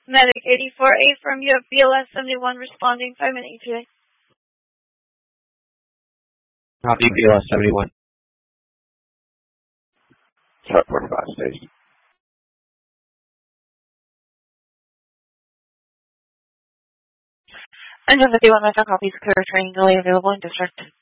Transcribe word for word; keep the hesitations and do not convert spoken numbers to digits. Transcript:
Medic eighty-four A from you have B L S seventy-one responding five minute E T A. Copy B L S seventy-one. Start forty-five station. Engine fifty-one Metro copies clear training delay available in district.